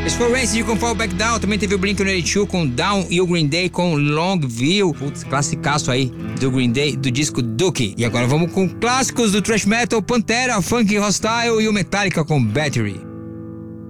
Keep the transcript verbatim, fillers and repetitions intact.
Esse foi o Rancid com Fall Back Down. Também teve o Blink one eighty-two com Down e o Green Day com Longview. Putz, classicaço aí do Green Day, do disco Dookie. E agora vamos com clássicos do thrash metal, Pantera, Funk Hostile e o Metallica com Battery.